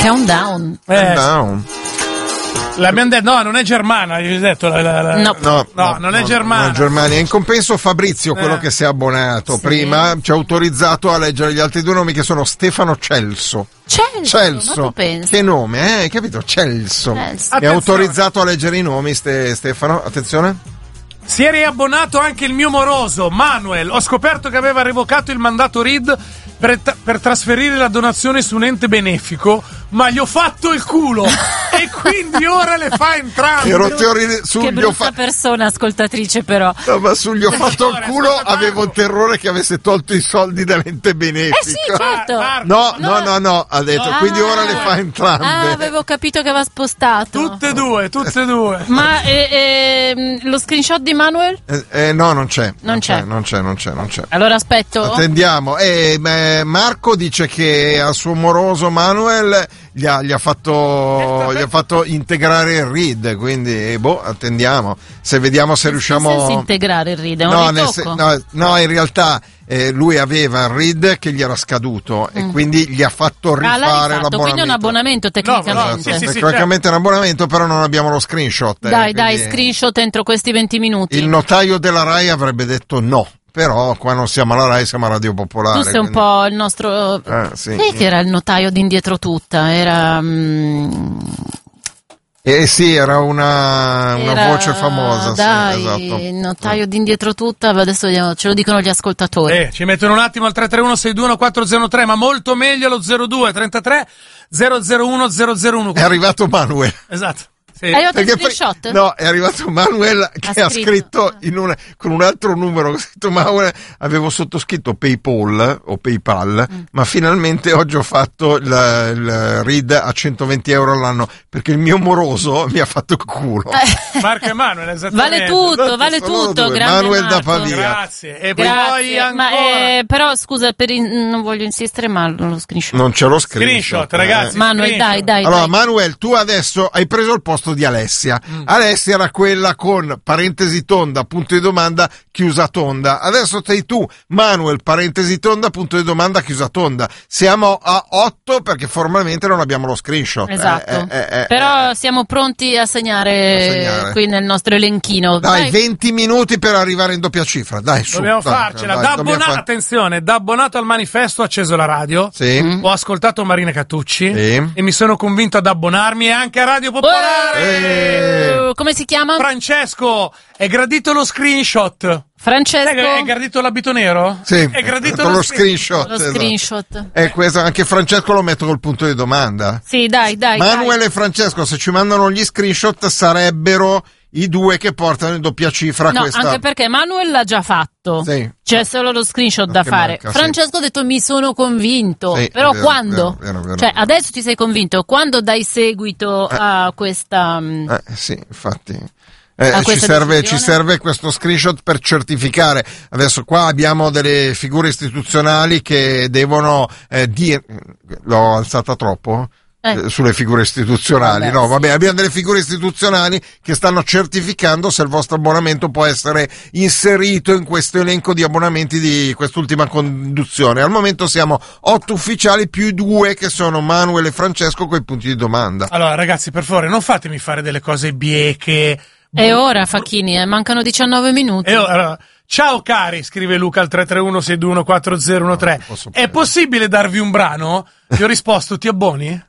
Countdown. Countdown. L'abbiamo detto, no, non è germana, gli ho detto. No, non è germana. No, Germania. In compenso Fabrizio, quello che si è abbonato prima, ci ha autorizzato a leggere gli altri due nomi che sono Stefano Celso. Celso. Che nome, hai capito? Celso. Mi ha autorizzato a leggere i nomi, Stefano. Attenzione. Si è riabbonato anche il mio moroso, Manuel. Ho scoperto che aveva revocato il mandato RID per trasferire la donazione su un ente benefico, ma gli ho fatto il culo e quindi ora le fa entrambe. Che brutta persona ascoltatrice, però. No, ma gli ho fatto il culo, avevo terrore che avesse tolto i soldi dall'ente benefico. Sì, certo. No, ha detto, quindi ora le fa entrambe. Avevo capito che aveva spostato. Tutte e due. Ma lo screenshot di Manuel? No, non c'è. Non c'è. Allora aspetto. Attendiamo. Marco dice che al suo moroso Manuel gli ha fatto integrare il RID, quindi attendiamo. Vediamo se riusciamo a integrare il RID. No, in realtà lui aveva il RID che gli era scaduto e quindi gli ha fatto rifare l'abbonamento. Quindi è un abbonamento tecnicamente. Tecnicamente è un abbonamento, però non abbiamo lo screenshot. Dai, screenshot entro questi 20 minuti. Il notaio della Rai avrebbe detto no. Però qua non siamo alla Rai, siamo a Radio Popolare. Tu sei un po' il nostro... Sì. Sai che era il notaio di Indietro Tutta? Era... sì, era una voce famosa. Dai, sì, esatto. Il notaio di Indietro Tutta, adesso ce lo dicono gli ascoltatori. Ci mettono un attimo al 331-621-403, ma molto meglio lo 02 33 001 001. È arrivato Manuel. Esatto. Hai fatto il screenshot? No, è arrivato Manuel che ha scritto con un altro numero, Manuel, avevo sottoscritto PayPal, ma finalmente oggi ho fatto il RID a 120 euro all'anno perché il mio moroso mi ha fatto il culo. Marco e Manuel, esattamente. Vale tutto, grande Manuel Marco. da Pavia. Grazie. E poi ancora. Però scusa, non voglio insistere, ma lo screenshot. Non c'è lo screenshot, ragazzi. Manuel, dai. Allora, Manuel, tu adesso hai preso il posto di Alessia. Alessia era quella con parentesi tonda, punto di domanda, chiusa tonda. Adesso sei tu, Manuel, parentesi tonda, punto di domanda, chiusa tonda. Siamo a 8 perché formalmente non abbiamo lo screenshot. Esatto. Però siamo pronti a segnare qui nel nostro elenchino. Dai, 20 minuti per arrivare in doppia cifra. Dai, su. Dobbiamo farcela. Attenzione, da abbonato al manifesto ho acceso la radio. Sì. Ho ascoltato Marina Cattucci. Sì. E mi sono convinto ad abbonarmi anche a Radio Popolare. Come si chiama? Francesco, è gradito lo screenshot. Francesco? È gradito l'abito nero? Sì, è gradito lo screenshot. Lo screenshot. Questo, anche Francesco lo metto col punto di domanda. Sì, dai. Manuel e Francesco, se ci mandano gli screenshot, sarebbero i due che portano in doppia cifra questa. Anche perché Manuel l'ha già fatto. Sì. C'è solo lo screenshot da fare. Francesco ha detto mi sono convinto. Sì, però vero, quando? Vero. Cioè, adesso ti sei convinto? Quando dai seguito a questa... sì, infatti. Ci serve questo screenshot per certificare. Adesso qua abbiamo delle figure istituzionali che devono dire... L'ho alzata troppo? Sulle figure istituzionali. Abbiamo delle figure istituzionali che stanno certificando se il vostro abbonamento può essere inserito in questo elenco di abbonamenti di quest'ultima conduzione. Al momento siamo 8 ufficiali più 2 che sono Manuel e Francesco coi punti di domanda. Allora ragazzi, per favore, non fatemi fare delle cose bieche. E ora, Facchini, mancano 19 minuti. Allora, ciao cari, scrive Luca al 331-621-4013. È possibile darvi un brano? Gli ho risposto, ti abboni?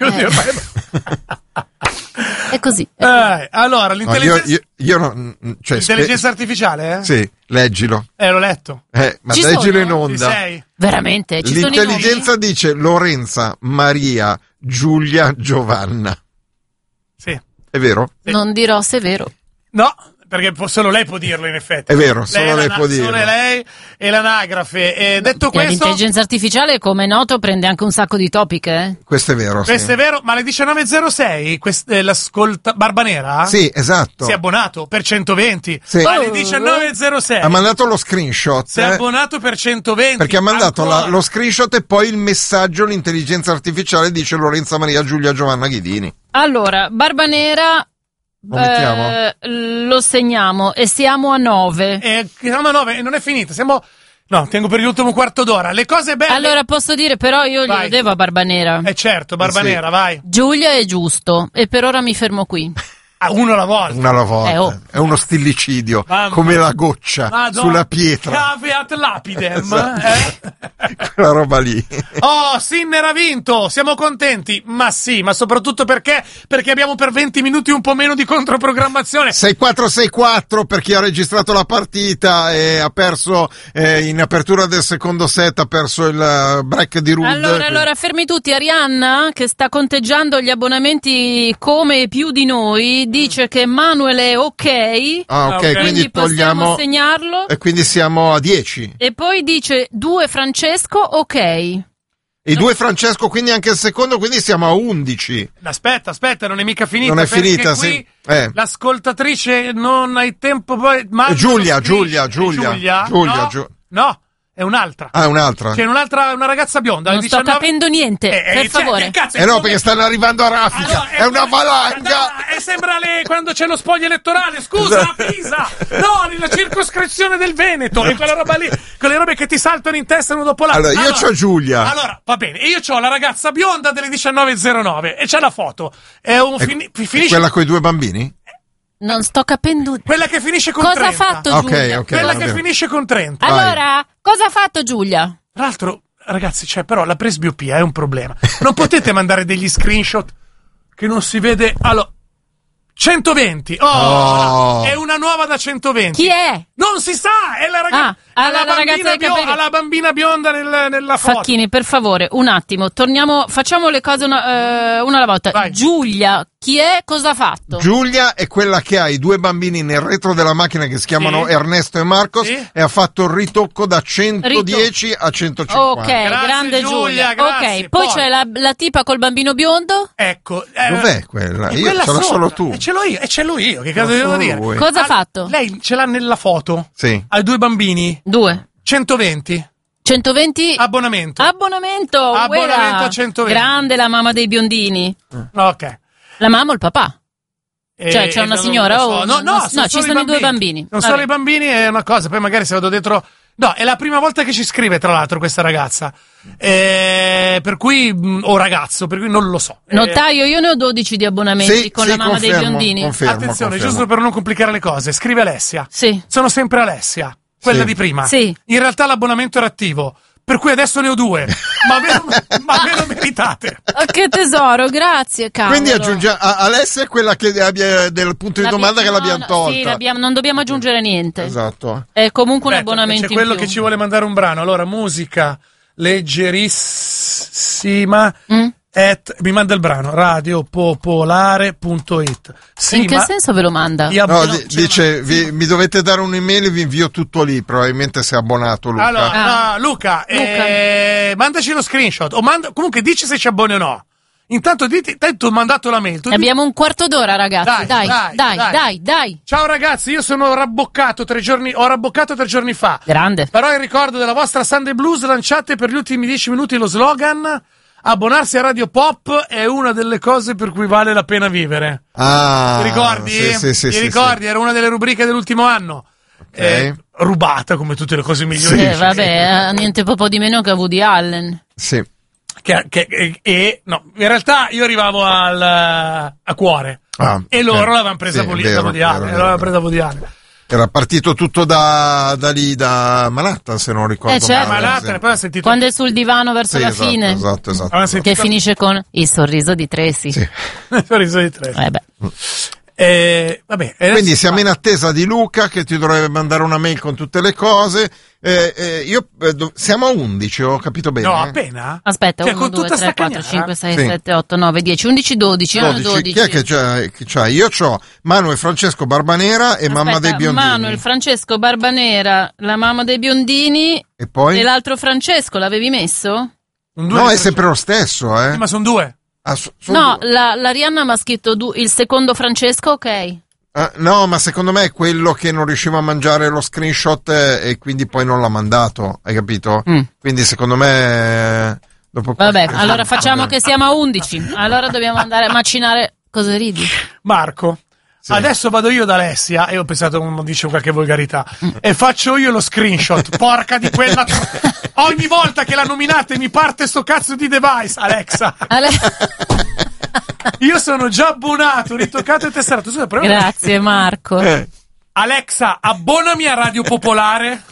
È così. Allora, l'intelligenza... l'intelligenza artificiale, Sì, leggilo. L'ho letto. Ma leggilo in onda. Veramente? Ci L'intelligenza dice Lorenza, Maria, Giulia, Giovanna. Sì. È vero? Non dirò se è vero. No, perché solo lei può dirlo in effetti. È vero, solo lei può dirlo. Solo lei e l'anagrafe. Detto questo... L'intelligenza artificiale, come è noto, prende anche un sacco di topic, Questo è vero, Questo è vero, ma alle 19.06 l'ascolta Barbanera? Sì, esatto. Si è abbonato per 120. Sì. Alle 19.06 ha mandato lo screenshot. Si è abbonato per 120. Perché ha mandato lo screenshot e poi il messaggio, l'intelligenza artificiale dice Lorenza, Maria, Giulia, Giovanna, Ghidini. Allora, Barbanera... Lo lo segniamo e siamo a 9. Siamo a 9 e non è finita. Siamo No, tengo per l'ultimo quarto d'ora. Le cose belle. Allora posso dire, però io glielo devo a Barbanera. Certo, Barbanera, vai. Giulia è giusto, e per ora mi fermo qui. Uno alla volta. Una alla volta. È uno stillicidio, come la goccia sulla pietra. Caveat lapidem. Quella roba lì. Sinner ha vinto, siamo contenti. Ma sì, ma soprattutto perché abbiamo per 20 minuti un po' meno di controprogrammazione. 6-4-6-4 per chi ha registrato la partita e ha perso in apertura del secondo set, ha perso il break di Ruud. Allora fermi tutti. Arianna, che sta conteggiando gli abbonamenti come più di noi, dice che Manuel è ok. Ok, quindi possiamo segnarlo. E quindi siamo a 10. E poi dice 2 Francesco, ok. E 2 Francesco, quindi anche il secondo, quindi siamo a 11. Aspetta, non è mica finita. Non è finita, qui l'ascoltatrice non ha il tempo poi. Giulia. No. È un'altra. È un'altra. C'è una ragazza bionda. Non sto capendo niente, per favore. No, perché stanno arrivando a raffica. È una valanga. E sembra quando c'è lo spoglio elettorale. Scusa, Pisa. No, la circoscrizione del Veneto. E quella roba lì, quelle robe che ti saltano in testa uno dopo l'altro. Allora, io c'ho Giulia. Allora, va bene. E io c'ho la ragazza bionda delle 19.09. E c'è la foto. Finisce. Quella con i 2 bambini? Non sto capendo. Quella che finisce con cosa 30. Ha fatto Giulia? Ok. Quella che finisce con 30. Allora, cosa ha fatto Giulia? Tra l'altro, ragazzi, però la presbiopia è un problema. Non potete mandare degli screenshot che non si vede. Allora, 120. È una nuova da 120. Chi è? Non si sa, è la ragazza. La bambina bionda nella foto. Facchini, per favore, un attimo, torniamo, facciamo le cose una alla volta. Vai. Giulia, chi è? Cosa ha fatto? Giulia è quella che ha i 2 bambini nel retro della macchina che si chiamano Ernesto e Marcos e ha fatto il ritocco da 110 a 150. Ok, grazie, grande Giulia. Grazie. Ok, poi c'è la tipa col bambino biondo. Ecco. Dov'è quella? Io quella ce l'ho solo tu. E ce l'ho io, che cazzo devo dire? Cosa ha fatto? Lei ce l'ha nella foto? Sì. Ha 2 bambini? 2. 120. 120 Abbonamento a 120. Grande la mamma dei biondini. Ok. La mamma o il papà? Cioè c'è una signora so. No, ci sono i 2 bambini. Non solo i bambini, è una cosa, poi magari se vado dentro. No, è la prima volta che ci scrive, tra l'altro, questa ragazza. Per cui o ragazzo, per cui non lo so. Notaio, io ne ho 12 di abbonamenti con la mamma dei biondini. Attenzione, giusto per non complicare le cose, scrive Alessia. Sì. Sono sempre Alessia, quella di prima. Sì. In realtà l'abbonamento era attivo, per cui adesso ne ho 2. ma ve lo meritate. Che tesoro, grazie, cavolo. Quindi aggiungiamo Alessia è quella che abbia del punto di domanda che l'abbiamo tolta. Sì, non dobbiamo aggiungere niente. Esatto. È comunque un abbonamento c'è quello in più. che ci vuole mandare un brano. Allora, musica leggerissima. Mi manda il brano radiopopolare.it. Sì, in che senso ve lo manda? Dice mi dovete dare un'email e vi invio tutto lì. Probabilmente sei abbonato, Luca. Allora, Luca. Mandaci lo screenshot comunque dici se ci abboni o no. Intanto ho mandato la mail. Abbiamo un quarto d'ora, ragazzi. Dai. Ciao ragazzi, io sono rabboccato 3 giorni. Ho rabboccato 3 giorni fa. Grande. Però in ricordo della vostra Sunday Blues lanciate per gli ultimi 10 minuti lo slogan: abbonarsi a Radio Pop è una delle cose per cui vale la pena vivere. Ti ricordi? Sì. Ti ricordi? Era una delle rubriche dell'ultimo anno. Okay. Rubata come tutte le cose migliori. Sì, vabbè, niente po' di meno che Woody Allen. Sì. No, in realtà io arrivavo a cuore e loro l'avevano presa Woody Allen. Era partito tutto da lì, da Manhattan, se non ricordo certo. male. Manhattan, poi ha sentito quando è sul divano verso la fine. Esatto. Che finisce con il sorriso di Tracy. Sì. Il sorriso di Tracy. Quindi siamo in attesa di Luca che ti dovrebbe mandare una mail con tutte le cose. Siamo a 11, ho capito bene? No, appena? Aspetta, 1, 2, 3, 4, 5, 6, 7, 8, 9, 10, 11, 12. 12. Chi è che c'ha? Io c'ho Manuel Francesco Barbanera e mamma dei biondini. Manuel Francesco Barbanera, la mamma dei biondini. E poi? E l'altro Francesco, l'avevi messo? No, è sempre lo stesso, Sì, ma sono 2. No, la Rihanna mi ha scritto il secondo Francesco, ok. No, ma secondo me è quello che non riusciva a mangiare lo screenshot e quindi poi non l'ha mandato, hai capito? Quindi secondo me dopo vabbè, allora facciamo che siamo a 11. Allora dobbiamo andare a macinare. Cosa ridi? Marco, Sì. Adesso vado io da Alessia, e ho pensato non dice qualche volgarità, e faccio io lo screenshot. Porca di quella. Ogni volta che la nominate mi parte sto cazzo di device, Alexa. Io sono già abbonato, ritoccato e tesserato. Grazie Marco. Alexa, abbonami a Radio Popolare.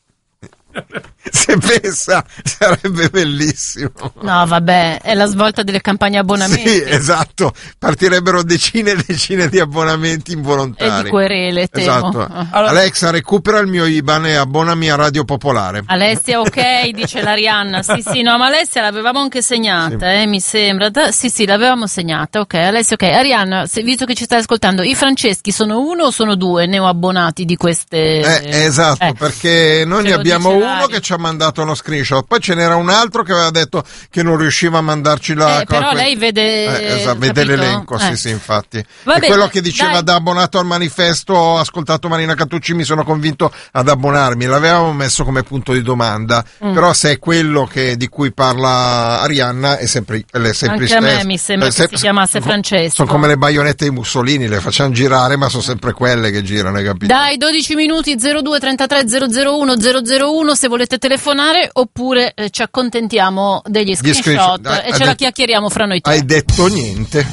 Se pensa, sarebbe bellissimo. No, vabbè, è la svolta delle campagne abbonamenti. Sì, esatto. Partirebbero decine e decine di abbonamenti involontari. E di querele, temo. Esatto. Allora, Alexa, recupera il mio IBAN e abbonami a Radio Popolare. Alessia, ok, dice l'Arianna. Sì, no, ma Alessia l'avevamo anche segnata, mi sembra. Sì, l'avevamo segnata. Ok, Alessia, ok. Arianna, visto che ci stai ascoltando, i Franceschi sono uno o sono due neoabbonati di queste? Esatto, perché noi ne abbiamo uno che ci ha mandato uno screenshot, poi ce n'era un altro che aveva detto che non riusciva a mandarci la però lei vede vede l'elenco, sì, infatti. Vabbè, è quello che diceva da abbonato al manifesto, ho ascoltato Marina Cattucci, mi sono convinto ad abbonarmi, l'avevamo messo come punto di domanda, però se è quello di cui parla Arianna è sempre anche stesso. A me mi sembra che si chiamasse Francesco. Sono come le baionette di Mussolini, le facciamo girare, ma sono sempre quelle che girano, hai capito? Dai, 12 minuti, 02 33 001 001 se volete telefonare, oppure ci accontentiamo degli screenshot e ce la chiacchieriamo fra noi tre. Hai detto niente.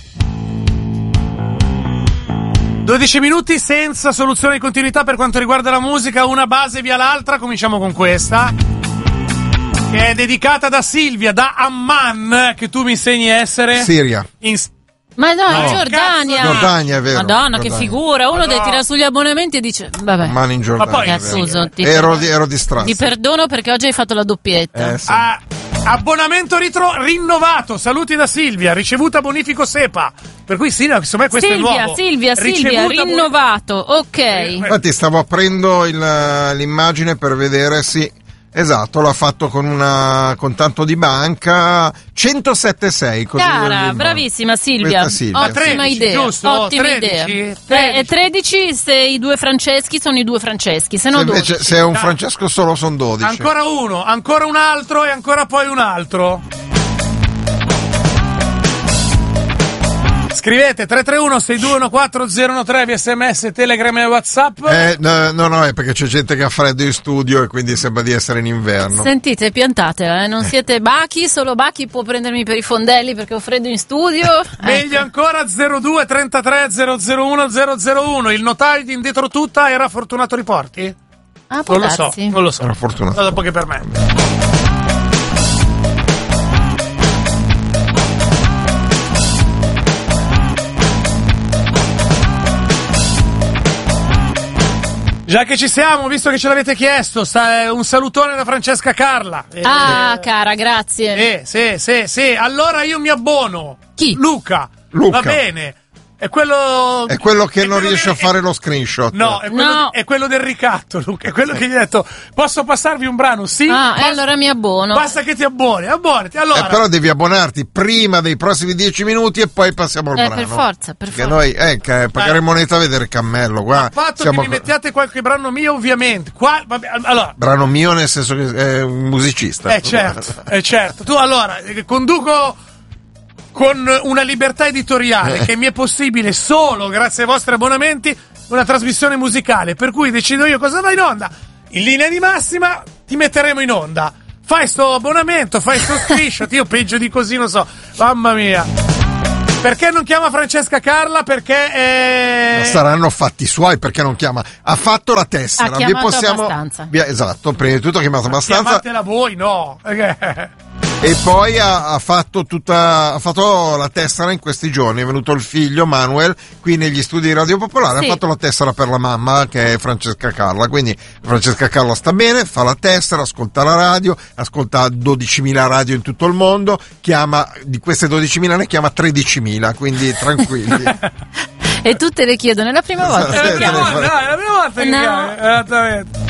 12 minuti senza soluzione di continuità per quanto riguarda la musica, una base via l'altra. Cominciamo con questa, che è dedicata da Silvia, da Amman, che tu mi insegni essere Siria. Ma no, Giordania. Giordania, è vero. Madonna, Giordania. Che figura. Uno deve tirare sugli abbonamenti e dice, vabbè. Mano in Giordania. Ma poi Assuso, ero distratto. Ti perdono perché oggi hai fatto la doppietta. Sì. Abbonamento rinnovato. Saluti da Silvia, ricevuta bonifico SEPA. Per cui sì, secondo me questo è nuovo. Silvia, rinnovato. Ok. Infatti stavo aprendo l'immagine per vedere, sì. Esatto, l'ha fatto con tanto di banca, 107,6. Cara, bravissima Silvia. Silvia. Ottima 13, idea. giusto? Ottima 13, idea. 13 se i due Franceschi sono i due Franceschi, se no 12. Invece se è un Francesco solo sono 12. Ancora uno, ancora un altro e ancora poi un altro. Scrivete 331-621-4013 via SMS, Telegram e WhatsApp. No, è perché c'è gente che ha freddo in studio e quindi sembra di essere in inverno. Sentite, piantatela, non siete Bachi, solo Bachi può prendermi per i fondelli perché ho freddo in studio. Meglio ancora 02 33 001 001. Il notaio di Indietro Tutta era Fortunato Riporti? Non lo so. Era fortunato. Dopo che per me. Già che ci siamo, visto che ce l'avete chiesto, un salutone da Francesca Carla. Cara, grazie. Sì. Allora io mi abbono. Chi? Luca. Va bene. È quello che non riesce a fare lo screenshot. No, è quello del ricatto, Luca. È quello che gli ha detto: posso passarvi un brano? Sì. Allora mi abbono. Basta che ti abbonati. Allora. Però devi abbonarti prima dei prossimi 10 minuti e poi passiamo al brano. Per forza. Perché noi pagare moneta a vedere il cammello. Qua il fatto che mi mettiate qualche brano mio, ovviamente. Allora. Brano mio nel senso che è un musicista. Certo. Tu allora conduco con una libertà editoriale che mi è possibile solo grazie ai vostri abbonamenti, una trasmissione musicale, per cui decido io cosa va in onda. In linea di massima ti metteremo in onda. Fai sto abbonamento, fai sto screenshot, io peggio di così non so. Mamma mia. Perché non chiama Francesca Carla? Perché saranno fatti suoi, perché non chiama? Ha fatto la tessera. Ha chiamato abbastanza. Esatto, prima di tutto ha chiamato abbastanza. Chiamatela voi, no. E poi ha fatto la tessera in questi giorni. È venuto il figlio Manuel qui negli studi di Radio Popolare, sì. Ha fatto la tessera per la mamma che è Francesca Carla, quindi Francesca Carla sta bene, fa la tessera, ascolta la radio, ascolta 12.000 radio in tutto il mondo, chiama, di queste 12.000 ne chiama 13.000, quindi tranquilli. E tutte le chiedono, è la prima volta che chiamo. No, è la prima volta che chiamo, esattamente.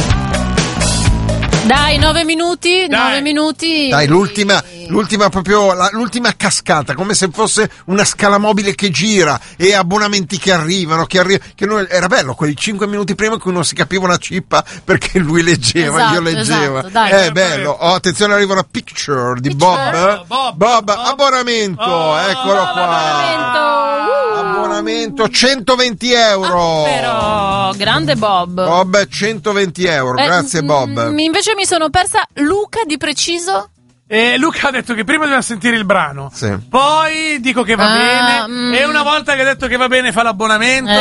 Dai, 9 minuti. Dai, l'ultima proprio, l'ultima cascata, come se fosse una scala mobile che gira e abbonamenti che arrivano, era bello quei 5 minuti prima in cui non si capiva una cippa perché lui leggeva, io leggevo. Esatto, dai. Bello. Attenzione, arriva una picture di Bob, abbonamento, eccolo qua. Abbonamento. l'abbonamento, 120 euro. Però, grande Bob. Bob, 120 euro, grazie Bob. Invece mi sono persa Luca di preciso. Luca ha detto che prima doveva sentire il brano, sì. Poi dico che va bene, e una volta che ha detto che va bene fa l'abbonamento.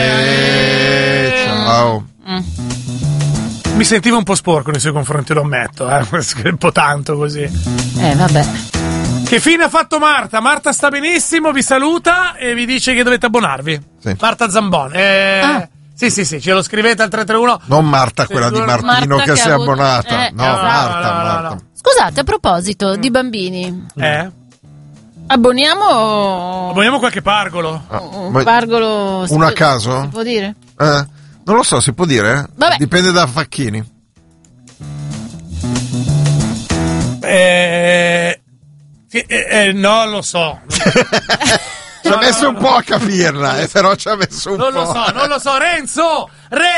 Ciao. Mi sentivo un po' sporco nei suoi confronti, lo ammetto, un po' tanto così. Vabbè. Che fine ha fatto Marta? Marta sta benissimo, vi saluta e vi dice che dovete abbonarvi. Sì. Marta Zambon. Sì, ce lo scrivete al 331. Non Marta, quella di Martino Marta che si è abbonata. No. Marta. Scusate, a proposito di bambini. Abboniamo qualche pargolo. Un pargolo. Uno a caso? Si può dire? Non lo so, si può dire? Vabbè. Dipende da Facchini. Non lo so. Ci ha messo un po' a capirla, però ci ha messo un po'. Non lo so. Renzo.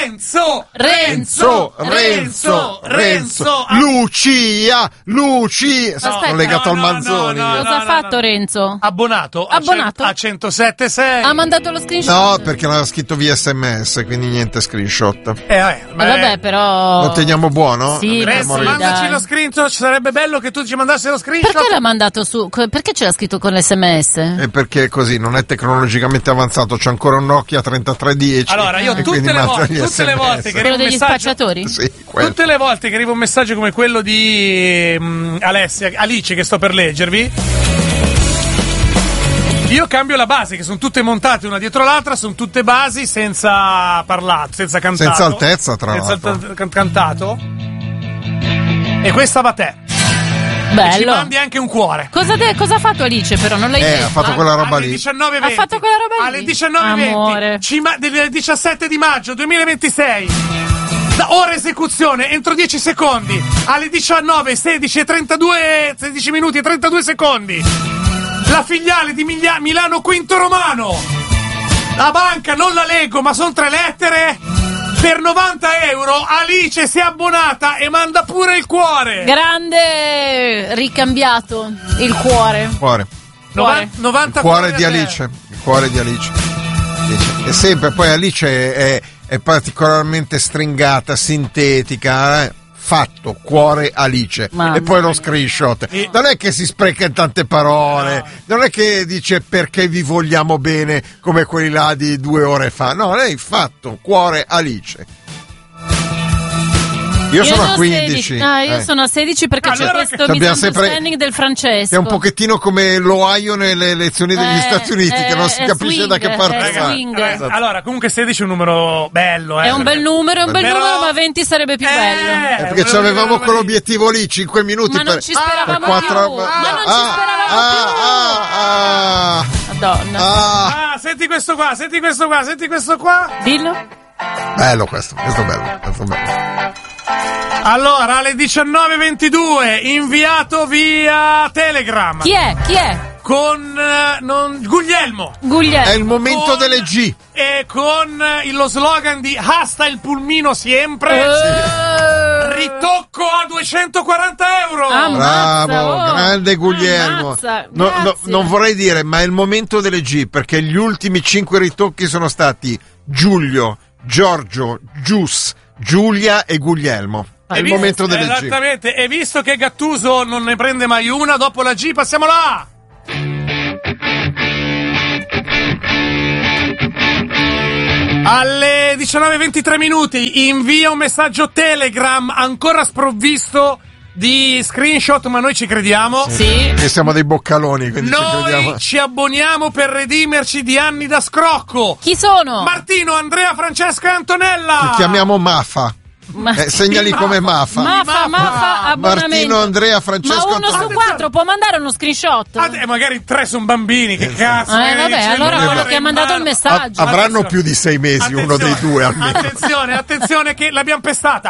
Lucia. Sono legato al Manzoni. Cosa ha fatto Renzo? Abbonato. A 107.6. Ha mandato lo screenshot? No, perché l'aveva scritto via SMS, quindi niente screenshot. Vabbè, però. Lo teniamo buono? Sì, Renzo, mandaci lo screenshot, sarebbe bello che tu ci mandassi lo screenshot. Perché l'ha mandato su? Perché ce l'ha scritto con l'SMS? E perché così non è tecnologicamente avanzato, c'è ancora un Nokia 3310. Allora, io tutte le volte che arriva un degli messaggio, spacciatori? Sì, tutte le volte che arriva un messaggio come quello di Alice che sto per leggervi, io cambio la base, che sono tutte montate una dietro l'altra, sono tutte basi senza parlato, senza cantato, senza altezza tra l'altro, cantato, e questa va a te. Bello. E ci mandi anche un cuore. Cosa ha fatto Alice però? Non l'hai detto? Ha fatto quella roba lì. Alle 19:20. Ha fatto quella roba lì? Alle 19:20. Del 17 di maggio 2026. Da ora esecuzione entro 10 secondi. Alle 19, 16 minuti e 32 secondi. La filiale di Milano Quinto Romano. La banca non la leggo, ma sono 3 lettere. Per 90 euro Alice si è abbonata e manda pure il cuore. Grande, ricambiato il cuore. 90 il cuore di Alice. Il cuore di Alice. E sempre poi Alice è particolarmente stringata, sintetica, fatto cuore Alice. E poi lo screenshot. Non è che si spreca in tante parole, non è che dice perché vi vogliamo bene come quelli là di 2 ore fa. No, lei fatto cuore Alice. Io sono a 15. Io sono a 16 perché c'è questo misunderstanding del Francesco. È un pochettino come l'Ohio nelle elezioni degli Stati Uniti, che non si capisce swing, da che parte va. Allora, comunque 16 è un numero bello. È un bel numero, ma 20 sarebbe più bello. Perché ci avevamo quell'obiettivo lì, 5 minuti ma non ci speravamo più. Ma non ci speravamo più. Madonna. Senti questo qua. Dillo. Bello questo bello. Allora, alle 19:22, inviato via Telegram. Chi è? Con Guglielmo. È il momento delle G. E con lo slogan di Hasta il pulmino sempre. Ritocco a 240 euro. Bravo, grande Guglielmo. Non vorrei dire, ma è il momento delle G, perché gli ultimi 5 ritocchi sono stati Giulio, Giorgio, Gius, Giulia e Guglielmo. È il momento delle G. Esattamente. E visto che Gattuso non ne prende mai una, dopo la G passiamo là. Alle 19:23 minuti invia un messaggio Telegram ancora sprovvisto di screenshot, ma noi ci crediamo. Sì. Che siamo dei boccaloni, quindi noi ci abboniamo per redimerci di anni da scrocco. Chi sono? Martino, Andrea, Francesca e Antonella. Li chiamiamo Mafa. Segnali come Mafa. Mafa, abbonamento. Martino, Andrea, Francesco. Ma 1 su 4 può mandare uno screenshot. Magari 3 sono bambini, che cazzo. Vabbè, allora quello che ha mandato il messaggio. Avranno più di 6 mesi, uno dei due almeno. Attenzione che l'abbiamo pestata.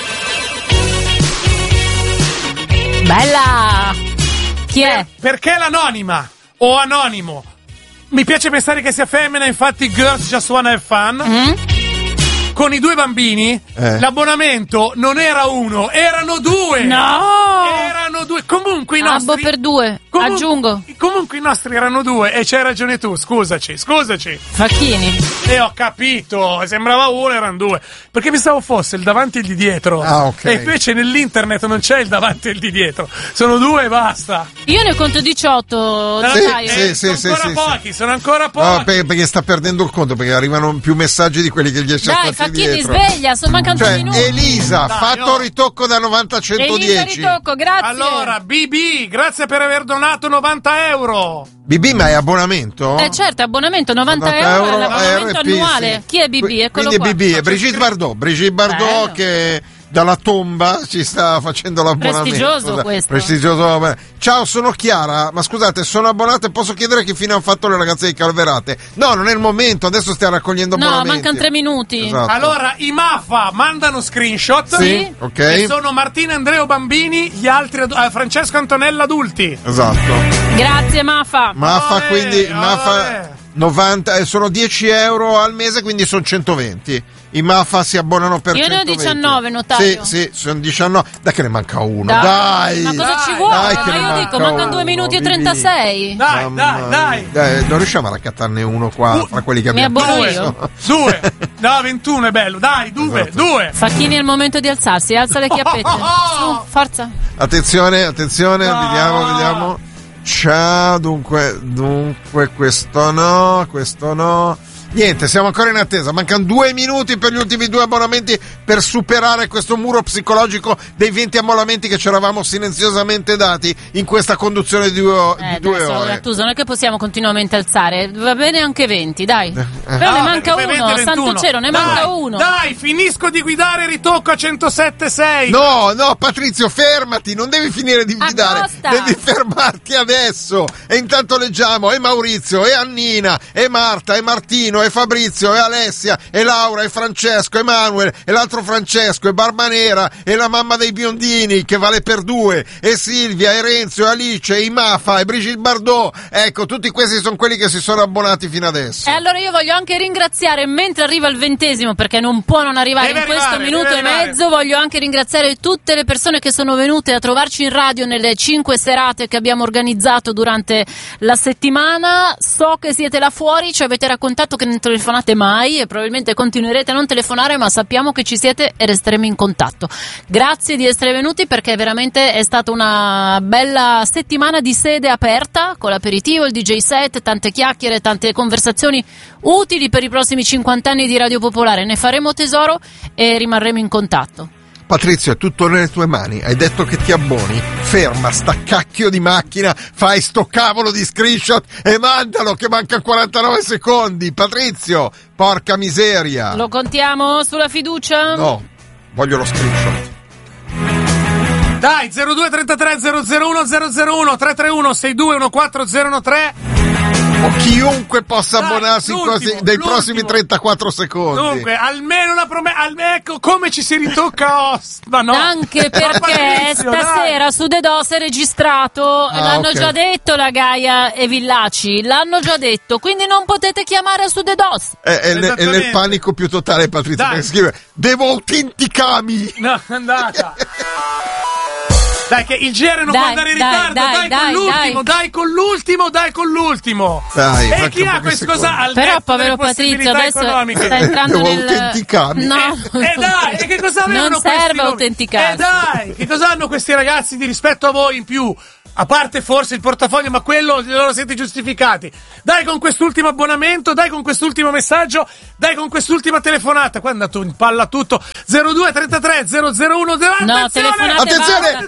Bella! Chi è? Perché l'anonima o anonimo? Mi piace pensare che sia femmina, infatti Girls Just Wanna Have Fun. Con i 2 bambini l'abbonamento non era 1, erano 2. No! Erano erano 2. Comunque i nostri. Abbo per 2. Aggiungo. Comunque i nostri erano 2 e c'hai ragione tu. Scusaci. Facchini. Ho capito. Sembrava 1, erano 2. Perché pensavo fosse il davanti e il di dietro. Ok. E invece nell'internet non c'è il davanti e il di dietro. Sono 2 e basta. Io ne conto 18. Sono ancora pochi. No, perché sta perdendo il conto, perché arrivano più messaggi di quelli che gli esce Dai, Facchini, sveglia, mancano 3 minuti. Elisa, fatto ritocco da 90 a 110. Elisa ritocco, grazie. Allora, BB, grazie per aver donato 90 euro. BB, ma è abbonamento? Certo, abbonamento 90 euro l'abbonamento RP, annuale. sì. Chi è BB? Eccolo quindi qua. BB è Brigitte Bardot che dalla tomba ci sta facendo l'abbonamento. Prestigioso questo. Prestigioso. Ciao, sono Chiara, ma scusate, sono abbonata e posso chiedere che fine hanno fatto le ragazze di Calverate? No, non è il momento, adesso stiamo raccogliendo abbonamenti. No, mancano 3 minuti. Esatto. Allora, i Mafa mandano screenshot. Sì. Ok. E sono Martina e Andreo bambini, gli altri Francesco Antonella adulti. Esatto. Grazie Mafa. Quindi Mafa 90, sono 10 euro al mese, quindi sono 120. I Mafa si abbonano per 120. Io ne ho 19, notaio. Sì, sono 19. Dai che ne manca uno. Dai. Ma cosa ci vuole? Dai, Ma io dico, mancano 2 minuti e 36. Dai. Non riusciamo a raccattarne uno qua fra quelli che mi abbiamo. abbono io. 2. No, 21 è bello. Dai, 2. Facchini è il momento di alzarsi, alza le chiappette. Su, forza. Attenzione, vediamo. Ciao, dunque, questo no. Niente, siamo ancora in attesa. Mancano 2 minuti per gli ultimi 2 abbonamenti per superare questo muro psicologico dei 20 abbonamenti che ci eravamo silenziosamente dati in questa conduzione di 2 ore. Tu non è che possiamo continuamente alzare. Va bene anche 20, dai. Però ne manca uno. Santo cielo, ne manca uno. Dai, finisco di guidare, ritocco a 107.6. No, Patrizio, fermati. Non devi finire di guidare. Devi fermarti adesso. E intanto leggiamo. E Maurizio, e Annina, e Marta, e Martino, e Fabrizio, e Alessia, e Laura, e Francesco, e Manuel, e l'altro Francesco, e Barbanera, e la mamma dei biondini che vale per 2, e Silvia, e Renzo, e Alice, e Mafa, e Brigitte Bardot. Ecco, tutti questi sono quelli che si sono abbonati fino adesso. E allora io voglio anche ringraziare, mentre arriva il 20°, perché non può non arrivare in questo minuto e mezzo, voglio anche ringraziare tutte le persone che sono venute a trovarci in radio nelle 5 serate che abbiamo organizzato durante la settimana. So che siete là fuori, ci avete raccontato che non telefonate mai e probabilmente continuerete a non telefonare, ma sappiamo che ci siete e resteremo in contatto. Grazie di essere venuti, perché veramente è stata una bella settimana di sede aperta, con l'aperitivo, il DJ set, tante chiacchiere, tante conversazioni utili per i prossimi 50 anni di Radio Popolare. Ne faremo tesoro e rimarremo in contatto. Patrizio, è tutto nelle tue mani. Hai detto che ti abboni. Ferma sta cacchio di macchina, fai sto cavolo di screenshot e mandalo, che mancano 49 secondi. Patrizio, porca miseria. Lo contiamo sulla fiducia? No, voglio lo screenshot. Dai, 0233 001 001 331 62 14013. O chiunque possa abbonarsi dei prossimi 34 secondi. Dunque, almeno una promessa. Ecco come ci si ritocca. Ma no. Anche perché stasera su The DOS è registrato. L'hanno già detto la Gaia e Villaci. L'hanno già detto. Quindi non potete chiamare su The DOS. È nel panico più totale, Patrizio, che scrive: devo autenticarmi. No, è andata. Dai, che il GR non può andare in ritardo. Dai con l'ultimo. E chi ha questa cosa? Però povero Patrizio adesso sta entrando autenticarmi. No. Dai, e che cosa avevano? Non serve autenticarsi. Dai, che cosa hanno questi ragazzi di rispetto a voi in più? A parte forse il portafoglio, ma quello loro siete giustificati. Dai con quest'ultimo abbonamento, dai con quest'ultimo messaggio, dai con quest'ultima telefonata. Qua è andato in palla tutto. 0233 001 No, attenzione!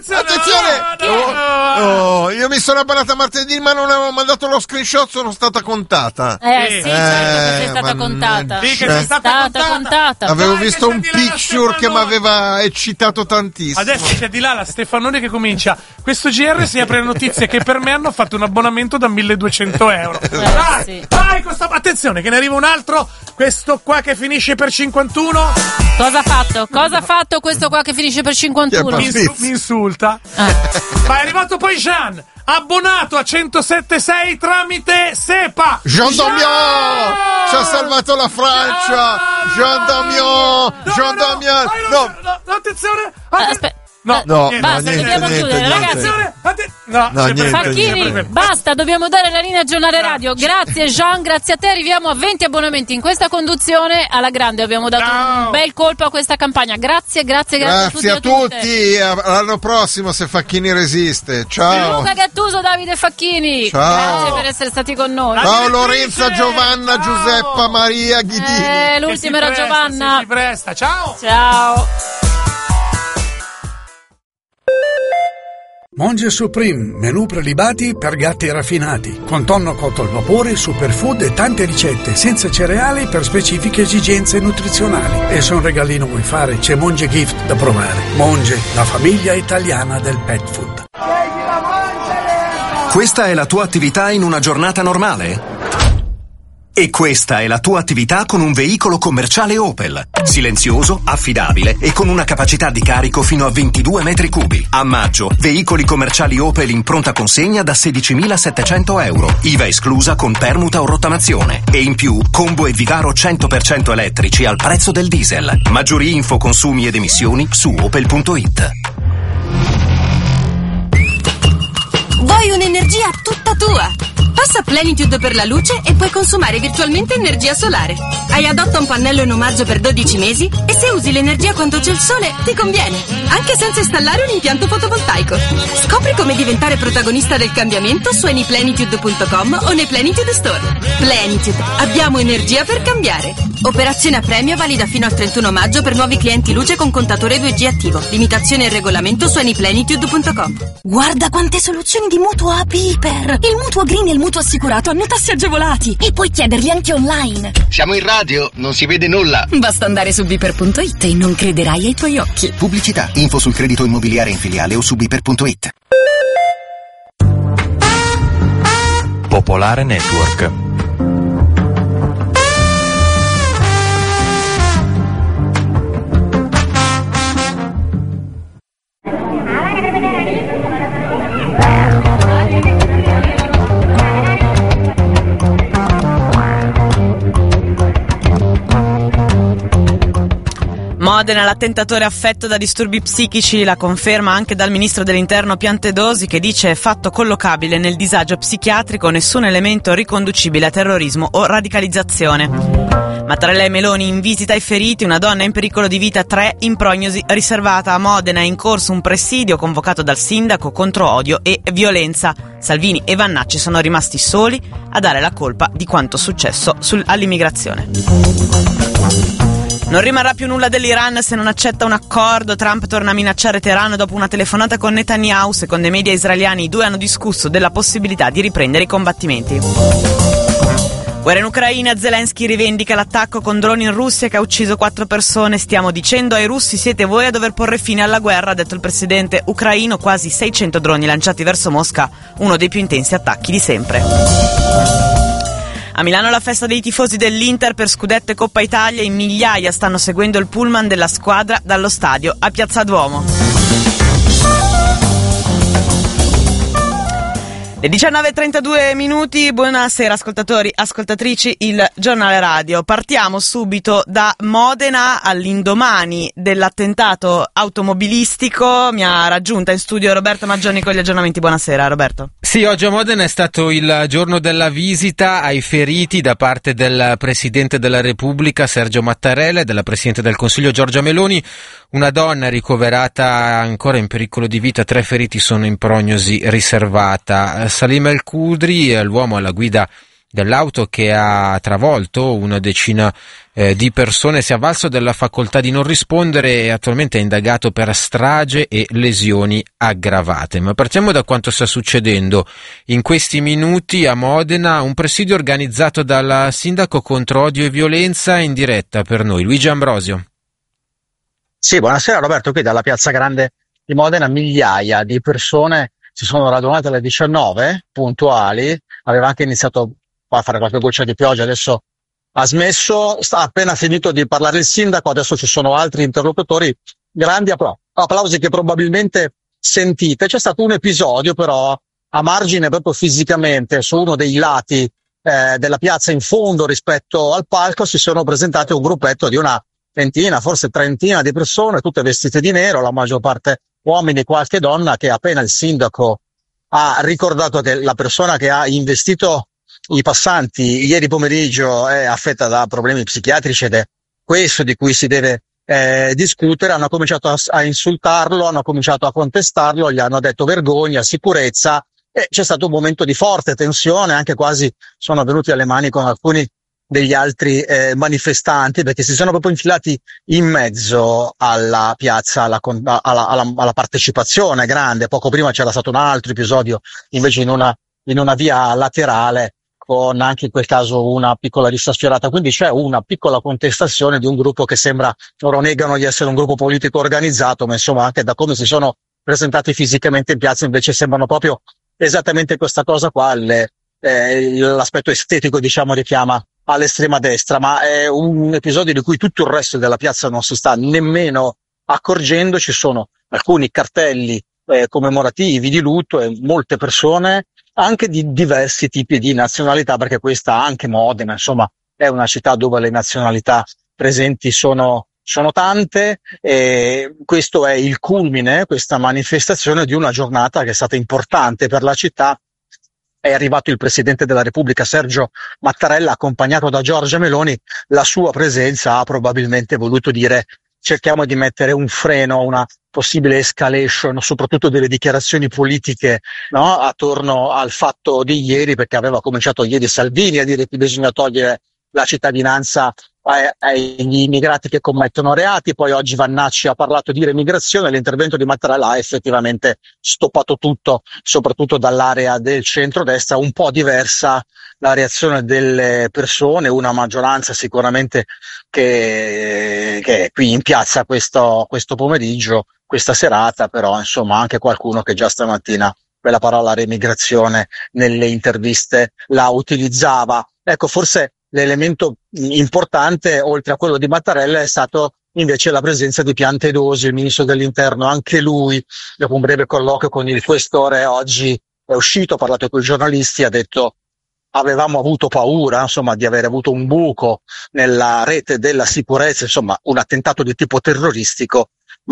Io mi sono abbonata martedì, ma non avevo mandato lo screenshot, sono stata contata. Certo che sei stata contata. Sì, che sei stata contata. Avevo visto un picture che mi aveva eccitato tantissimo. Adesso c'è di là la Stefanoni che comincia. Questo GR si apre le notizie che per me hanno fatto un abbonamento da 1.200 euro. Dai, attenzione che ne arriva un altro. Questo qua che finisce per 51. Cosa ha fatto questo qua che finisce per 51? Mi insulta. Ma è arrivato poi Jean, abbonato a 107.6 tramite SEPA. Jean Damian ci ha salvato la Francia. Jean Damian. No, attenzione. basta, dobbiamo chiudere, ragazzi. Facchini, basta, dobbiamo dare la linea al giornale radio. Grazie Jean, grazie a te, arriviamo a 20 abbonamenti in questa conduzione alla grande, abbiamo dato un bel colpo a questa campagna. Grazie a tutti. L'anno prossimo se Facchini resiste. Ciao Luca Gattuso, Davide Facchini. Ciao. Grazie per essere stati con noi. Ciao Lorenza, Giovanna, Giuseppa, Maria, Ghidini. L'ultima era Giovanna. Si presta. Ciao. Monge Supreme, menù prelibati per gatti raffinati, con tonno cotto al vapore, superfood e tante ricette, senza cereali per specifiche esigenze nutrizionali. E se un regalino vuoi fare, c'è Monge Gift da provare. Monge, la famiglia italiana del pet food. Questa è la tua attività in una giornata normale? E questa è la tua attività con un veicolo commerciale Opel. Silenzioso, affidabile e con una capacità di carico fino a 22 metri cubi. A maggio, veicoli commerciali Opel in pronta consegna da 16.700 euro. IVA esclusa con permuta o rottamazione. E in più, combo e Vigaro 100% elettrici al prezzo del diesel. Maggiori info, consumi ed emissioni su opel.it. Vuoi un'energia tutta tua? Passa Plenitude per la luce e puoi consumare virtualmente energia solare. Hai Adotta un pannello in omaggio per 12 mesi e se usi l'energia quando c'è il sole ti conviene, anche senza installare un impianto fotovoltaico. Scopri come diventare protagonista del cambiamento su anyplenitude.com o nei Plenitude Store. Plenitude, abbiamo energia per cambiare. Operazione a premio valida fino al 31 maggio per nuovi clienti luce con contatore 2G attivo. Limitazione e regolamento su anyplenitude.com. Guarda quante soluzioni di mutuo a Piper! Il mutuo green e il mutuo assicurato hanno tassi agevolati e puoi chiederli anche online. Siamo in radio, non si vede nulla. Basta andare su Piper.it e non crederai ai tuoi occhi. Pubblicità, info sul credito immobiliare in filiale o su Piper.it. Popolare Network. Modena, l'attentatore affetto da disturbi psichici, la conferma anche dal ministro dell'interno Piantedosi, che dice fatto collocabile nel disagio psichiatrico, nessun elemento riconducibile a terrorismo o radicalizzazione. Mattarella e Meloni in visita ai feriti, una donna in pericolo di vita, 3 in prognosi riservata. A Modena è in corso un presidio convocato dal sindaco contro odio e violenza. Salvini e Vannacci sono rimasti soli a dare la colpa di quanto successo all'immigrazione. Non rimarrà più nulla dell'Iran se non accetta un accordo. Trump torna a minacciare Teheran dopo una telefonata con Netanyahu. Secondo i media israeliani i due hanno discusso della possibilità di riprendere i combattimenti. Guerra in Ucraina, Zelensky rivendica l'attacco con droni in Russia che ha ucciso 4 persone. Stiamo dicendo ai russi siete voi a dover porre fine alla guerra, ha detto il presidente ucraino. Quasi 600 droni lanciati verso Mosca, uno dei più intensi attacchi di sempre. A Milano la festa dei tifosi dell'Inter per scudetto e Coppa Italia, in migliaia stanno seguendo il pullman della squadra dallo stadio a Piazza Duomo. Le 19:32, buonasera ascoltatori, ascoltatrici, il giornale radio. Partiamo subito da Modena. All'indomani dell'attentato automobilistico mi ha raggiunta in studio Roberto Maggioni con gli aggiornamenti. Buonasera Roberto. Sì, oggi a Modena è stato il giorno della visita ai feriti da parte del Presidente della Repubblica Sergio Mattarella e della Presidente del Consiglio Giorgia Meloni. Una donna ricoverata ancora in pericolo di vita, 3 feriti sono in prognosi riservata. Salim El Khudri, l'uomo alla guida dell'auto che ha travolto una decina di persone, si è avvalso della facoltà di non rispondere e attualmente è indagato per strage e lesioni aggravate. Ma partiamo da quanto sta succedendo in questi minuti a Modena, un presidio organizzato dal sindaco contro odio e violenza in diretta per noi. Luigi Ambrosio. Sì, buonasera Roberto, qui dalla Piazza Grande di Modena migliaia di persone si sono radunate alle 19 puntuali, aveva anche iniziato a fare qualche goccia di pioggia, adesso ha smesso, sta appena finito di parlare il sindaco, adesso ci sono altri interlocutori, grandi applausi che probabilmente sentite. C'è stato un episodio però a margine proprio fisicamente, su uno dei lati della piazza in fondo rispetto al palco si sono presentate un gruppetto di una ventina, forse trentina di persone, tutte vestite di nero, la maggior parte uomini, qualche donna, che appena il sindaco ha ricordato che la persona che ha investito i passanti ieri pomeriggio è affetta da problemi psichiatrici ed è questo di cui si deve discutere, hanno cominciato a insultarlo, hanno cominciato a contestarlo, gli hanno detto vergogna, sicurezza, e c'è stato un momento di forte tensione, anche quasi sono venuti alle mani con alcuni degli altri manifestanti, perché si sono proprio infilati in mezzo alla piazza, alla partecipazione grande. Poco prima c'era stato un altro episodio invece in una via laterale, con anche in quel caso una piccola lista sfiorata, quindi c'è una piccola contestazione di un gruppo che sembra, loro negano di essere un gruppo politico organizzato, ma insomma anche da come si sono presentati fisicamente in piazza invece sembrano proprio esattamente questa cosa qua, l'aspetto estetico diciamo richiama all'estrema destra, ma è un episodio di cui tutto il resto della piazza non si sta nemmeno accorgendo. Ci sono alcuni cartelli commemorativi di lutto e molte persone anche di diversi tipi di nazionalità, perché questa, anche Modena, insomma, è una città dove le nazionalità presenti sono tante, e questo è il culmine, questa manifestazione di una giornata che è stata importante per la città. È arrivato il Presidente della Repubblica Sergio Mattarella accompagnato da Giorgia Meloni. La sua presenza ha probabilmente voluto dire: cerchiamo di mettere un freno a una possibile escalation, soprattutto delle dichiarazioni politiche, no? Attorno al fatto di ieri, perché aveva cominciato ieri Salvini a dire che bisogna togliere la cittadinanza agli immigrati che commettono reati, poi oggi Vannacci ha parlato di remigrazione, l'intervento di Mattarella ha effettivamente stoppato tutto, soprattutto dall'area del centrodestra. Un po' diversa la reazione delle persone, una maggioranza sicuramente che è qui in piazza questo pomeriggio, questa serata, però insomma anche qualcuno che già stamattina quella parola remigrazione nelle interviste la utilizzava. Ecco, forse l'elemento importante, oltre a quello di Mattarella, è stato invece la presenza di Piantedosi, il ministro dell'Interno. Anche lui, dopo un breve colloquio con il questore, oggi è uscito, ha parlato con i giornalisti, ha detto: avevamo avuto paura, insomma, di avere avuto un buco nella rete della sicurezza, insomma, un attentato di tipo terroristico,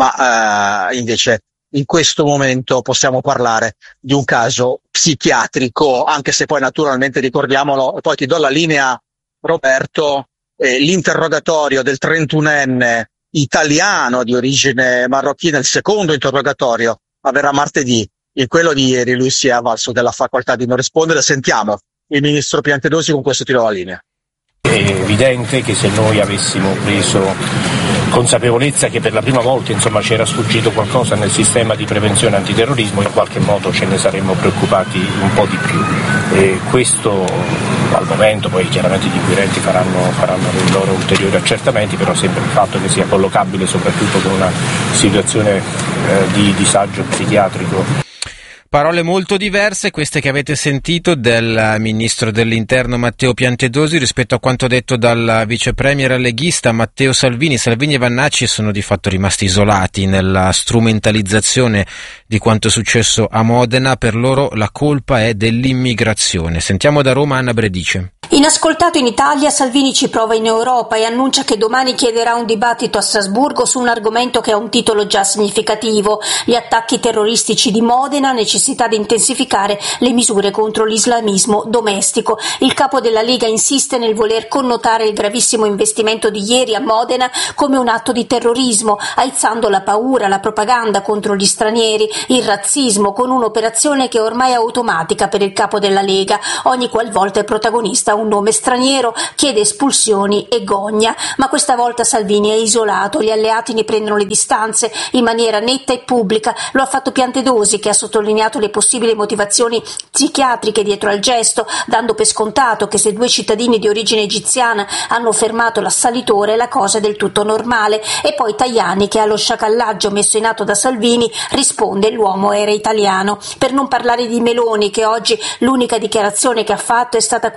ma invece in questo momento possiamo parlare di un caso psichiatrico, anche se poi naturalmente, ricordiamolo, e poi ti do la linea Roberto, l'interrogatorio del 31enne italiano di origine marocchina, il secondo interrogatorio, avverrà martedì. In quello di ieri lui si è avvalso della facoltà di non rispondere. Sentiamo il ministro Piantedosi, con questo tiro la linea. È evidente che se noi avessimo preso consapevolezza che per la prima volta c'era sfuggito qualcosa nel sistema di prevenzione antiterrorismo, in qualche modo ce ne saremmo preoccupati un po' di più. E questo al momento, poi chiaramente gli inquirenti faranno i loro ulteriori accertamenti, però sembra il fatto che sia collocabile soprattutto con una situazione di disagio psichiatrico. Parole molto diverse queste che avete sentito del ministro dell'Interno Matteo Piantedosi rispetto a quanto detto dal vice premier leghista Matteo Salvini. Salvini e Vannacci sono di fatto rimasti isolati nella strumentalizzazione di quanto è successo a Modena. Per loro la colpa è dell'immigrazione. Sentiamo da Roma Anna Bredice. Inascoltato in Italia, Salvini ci prova in Europa e annuncia che domani chiederà un dibattito a Strasburgo su un argomento che ha un titolo già significativo: gli attacchi terroristici di Modena, necessità di intensificare le misure contro l'islamismo domestico. Il capo della Lega insiste nel voler connotare il gravissimo investimento di ieri a Modena come un atto di terrorismo, aizzando la paura, la propaganda contro gli stranieri, il razzismo, con un'operazione che ormai è automatica per il capo della Lega. Ogni qualvolta è protagonista un nome straniero, chiede espulsioni e gogna, ma questa volta Salvini è isolato, gli alleati ne prendono le distanze in maniera netta e pubblica. Lo ha fatto Piantedosi, che ha sottolineato le possibili motivazioni psichiatriche dietro al gesto, dando per scontato che se due cittadini di origine egiziana hanno fermato l'assalitore la cosa è del tutto normale. E poi Tajani, che allo sciacallaggio messo in atto da Salvini risponde: l'uomo era italiano. Per non parlare di Meloni, che oggi l'unica dichiarazione che ha fatto è stata quella di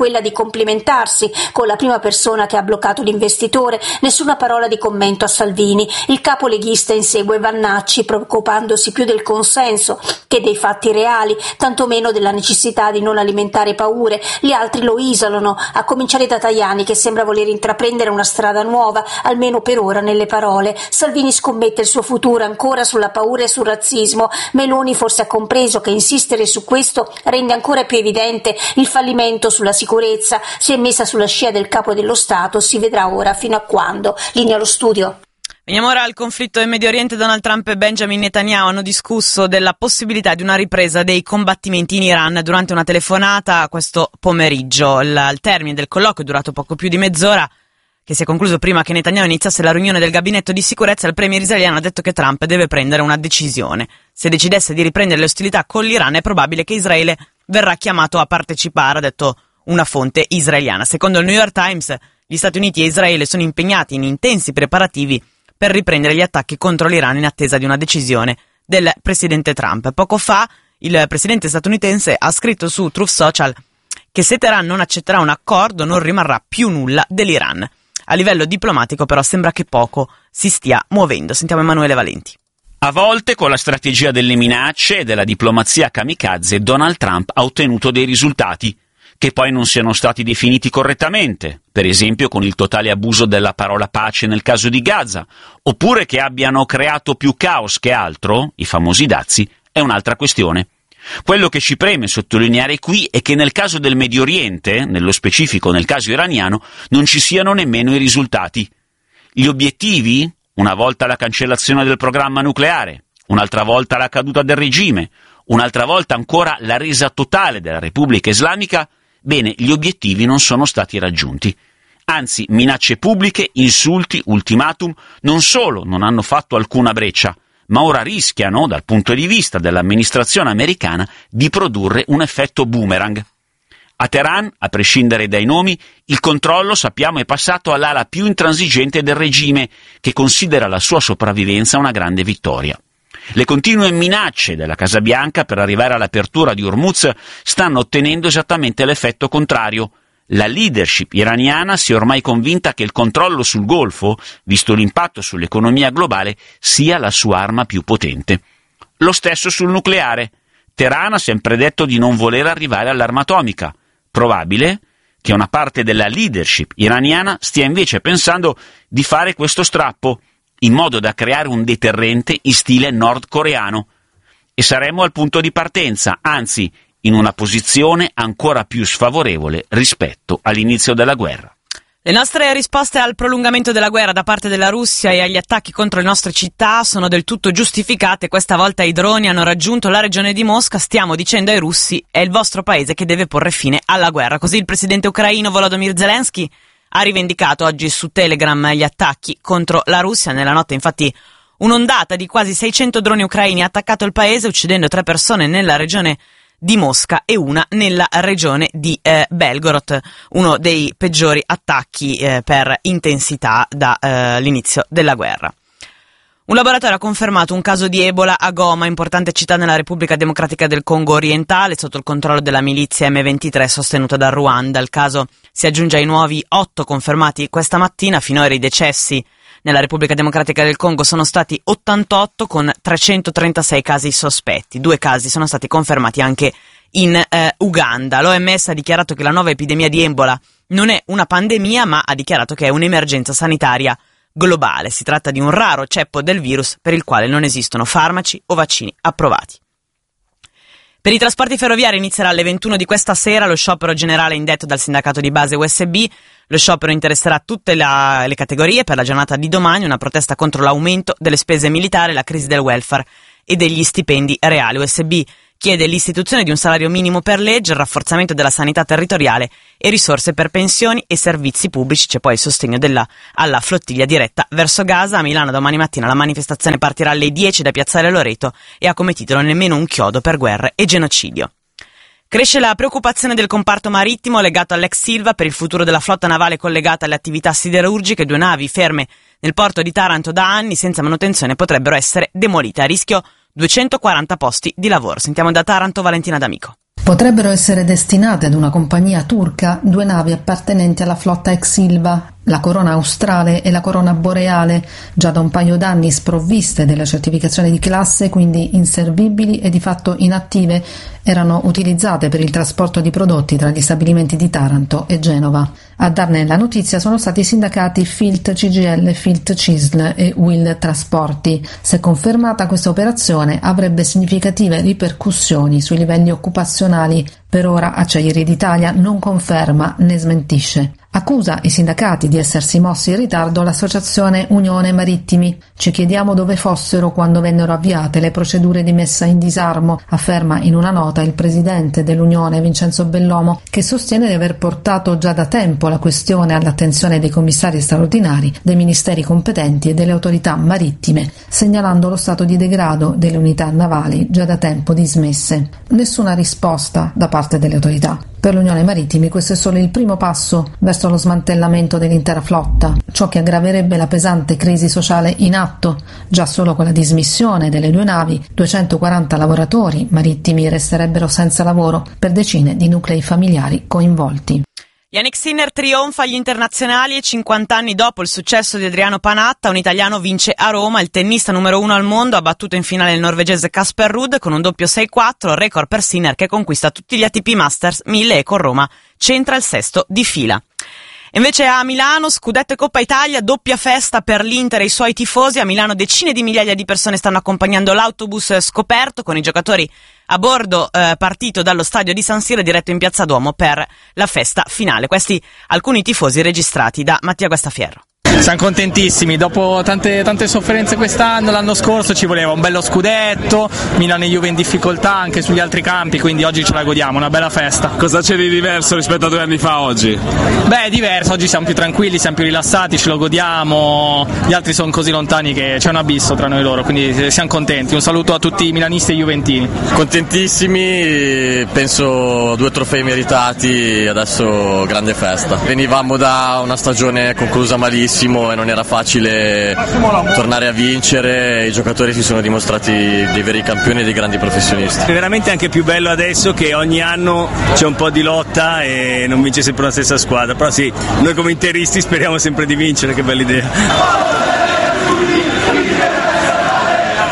complimentarsi con la prima persona che ha bloccato l'investitore, nessuna parola di commento a Salvini. Il capo leghista insegue Vannacci, preoccupandosi più del consenso che dei fatti reali, tantomeno della necessità di non alimentare paure. Gli altri lo isolano, a cominciare da Tajani, che sembra voler intraprendere una strada nuova, almeno per ora nelle parole. Salvini scommette il suo futuro ancora sulla paura e sul razzismo. Meloni forse ha compreso che insistere su questo rende ancora più evidente il fallimento sulla sicurezza. Si è messa sulla scia del capo dello Stato, si vedrà ora fino a quando. Linea allo studio. Veniamo ora al conflitto in Medio Oriente. Donald Trump e Benjamin Netanyahu hanno discusso della possibilità di una ripresa dei combattimenti in Iran durante una telefonata questo pomeriggio. Al termine del colloquio, durato poco più di mezz'ora, che si è concluso prima che Netanyahu iniziasse la riunione del gabinetto di sicurezza, il premier israeliano ha detto che Trump deve prendere una decisione. Se decidesse di riprendere le ostilità con l'Iran è probabile che Israele verrà chiamato a partecipare, ha detto una fonte israeliana. Secondo il New York Times, gli Stati Uniti e Israele sono impegnati in intensi preparativi per riprendere gli attacchi contro l'Iran in attesa di una decisione del presidente Trump. Poco fa il presidente statunitense ha scritto su Truth Social che se Teheran non accetterà un accordo non rimarrà più nulla dell'Iran. A livello diplomatico però sembra che poco si stia muovendo. Sentiamo Emanuele Valenti. A volte con la strategia delle minacce e della diplomazia kamikaze Donald Trump ha ottenuto dei risultati che poi non siano stati definiti correttamente, per esempio con il totale abuso della parola pace nel caso di Gaza, oppure che abbiano creato più caos che altro, i famosi dazi, è un'altra questione. Quello che ci preme sottolineare qui è che nel caso del Medio Oriente, nello specifico nel caso iraniano, non ci siano nemmeno i risultati. Gli obiettivi, una volta la cancellazione del programma nucleare, un'altra volta la caduta del regime, un'altra volta ancora la resa totale della Repubblica Islamica, bene, gli obiettivi non sono stati raggiunti. Anzi, minacce pubbliche, insulti, ultimatum, non solo non hanno fatto alcuna breccia, ma ora rischiano, dal punto di vista dell'amministrazione americana, di produrre un effetto boomerang. A Teheran, a prescindere dai nomi, il controllo, sappiamo, è passato all'ala più intransigente del regime, che considera la sua sopravvivenza una grande vittoria. Le continue minacce della Casa Bianca per arrivare all'apertura di Hormuz stanno ottenendo esattamente l'effetto contrario. La leadership iraniana si è ormai convinta che il controllo sul Golfo, visto l'impatto sull'economia globale, sia la sua arma più potente. Lo stesso sul nucleare. Teheran ha sempre detto di non voler arrivare all'arma atomica. Probabile che una parte della leadership iraniana stia invece pensando di fare questo strappo, in modo da creare un deterrente in stile nordcoreano. E saremmo al punto di partenza, anzi, in una posizione ancora più sfavorevole rispetto all'inizio della guerra. Le nostre risposte al prolungamento della guerra da parte della Russia e agli attacchi contro le nostre città sono del tutto giustificate. Questa volta i droni hanno raggiunto la regione di Mosca. Stiamo dicendo ai russi: è il vostro paese che deve porre fine alla guerra. Così il presidente ucraino Volodymyr Zelensky ha rivendicato oggi su Telegram gli attacchi contro la Russia. Nella notte, infatti, un'ondata di quasi 600 droni ucraini ha attaccato il paese, uccidendo 3 persone nella regione di Mosca e una nella regione di Belgorod, uno dei peggiori attacchi per intensità dall'inizio della guerra. Un laboratorio ha confermato un caso di Ebola a Goma, importante città nella Repubblica Democratica del Congo orientale, sotto il controllo della milizia M23 sostenuta dal Ruanda. Il caso si aggiunge ai nuovi 8 confermati questa mattina. Finora i decessi nella Repubblica Democratica del Congo sono stati 88, con 336 casi sospetti. 2 casi sono stati confermati anche in Uganda. L'OMS ha dichiarato che la nuova epidemia di Ebola non è una pandemia, ma ha dichiarato che è un'emergenza sanitaria globale. Si tratta di un raro ceppo del virus per il quale non esistono farmaci o vaccini approvati. Per i trasporti ferroviari inizierà alle 21 di questa sera lo sciopero generale indetto dal sindacato di base USB. Lo sciopero interesserà tutte le categorie per la giornata di domani, una protesta contro l'aumento delle spese militari, la crisi del welfare e degli stipendi reali. USB chiede l'istituzione di un salario minimo per legge, il rafforzamento della sanità territoriale e risorse per pensioni e servizi pubblici. C'è poi il sostegno alla flottiglia diretta verso Gaza. A Milano domani mattina la manifestazione partirà alle 10 da Piazzale Loreto e ha come titolo Nemmeno un chiodo per guerre e genocidio. Cresce la preoccupazione del comparto marittimo legato all'ex Silva per il futuro della flotta navale collegata alle attività siderurgiche. 2 navi ferme nel porto di Taranto da anni senza manutenzione potrebbero essere demolite, a rischio 240 posti di lavoro. Sentiamo da Taranto Valentina D'Amico. Potrebbero essere destinate ad una compagnia turca 2 navi appartenenti alla flotta ex Ilva, la Corona Australe e la Corona Boreale, già da un paio d'anni sprovviste della certificazione di classe, quindi inservibili e di fatto inattive, erano utilizzate per il trasporto di prodotti tra gli stabilimenti di Taranto e Genova. A darne la notizia sono stati i sindacati Filt CGL, Filt CISL e Will Trasporti. Se confermata, questa operazione avrebbe significative ripercussioni sui livelli occupazionali. Per ora Acciaierie d'Italia non conferma né smentisce. Accusa i sindacati di essersi mossi in ritardo l'associazione Unione Marittimi. Ci chiediamo dove fossero quando vennero avviate le procedure di messa in disarmo, afferma in una nota il presidente dell'Unione Vincenzo Bellomo, che sostiene di aver portato già da tempo la questione all'attenzione dei commissari straordinari, dei ministeri competenti e delle autorità marittime, segnalando lo stato di degrado delle unità navali già da tempo dismesse. Nessuna risposta da parte delle autorità. Per l'Unione Marittimi questo è solo il primo passo verso lo smantellamento dell'intera flotta, ciò che aggraverebbe la pesante crisi sociale in atto. Già solo con la dismissione delle 2 navi, 240 lavoratori marittimi resterebbero senza lavoro, per decine di nuclei familiari coinvolti. Jannik Sinner trionfa agli internazionali e 50 anni dopo il successo di Adriano Panatta, un italiano vince a Roma. Il tennista numero 1 al mondo ha battuto in finale il norvegese Casper Ruud con un doppio 6-4, record per Sinner che conquista tutti gli ATP Masters 1000 e con Roma centra il 6° di fila. Invece a Milano, scudetto e Coppa Italia, doppia festa per l'Inter e i suoi tifosi. A Milano decine di migliaia di persone stanno accompagnando l'autobus scoperto con i giocatori a bordo, partito dallo stadio di San Siro diretto in Piazza Duomo per la festa finale. Questi alcuni tifosi registrati da Mattia Guastafierro. Siamo contentissimi, dopo tante sofferenze quest'anno, l'anno scorso ci voleva un bello scudetto, Milano e Juve in difficoltà anche sugli altri campi, quindi oggi ce la godiamo, una bella festa. Cosa c'è di diverso rispetto a 2 anni fa oggi? Beh, è diverso, oggi siamo più tranquilli, siamo più rilassati, ce lo godiamo, gli altri sono così lontani che c'è un abisso tra noi loro, quindi siamo contenti. Un saluto a tutti i milanisti e juventini. Contentissimi, penso 2 trofei meritati, adesso grande festa. Venivamo da una stagione conclusa malissimo e non era facile tornare a vincere, i giocatori si sono dimostrati dei veri campioni e dei grandi professionisti. È veramente anche più bello adesso che ogni anno c'è un po' di lotta e non vince sempre la stessa squadra, però sì, noi come interisti speriamo sempre di vincere, che bella idea.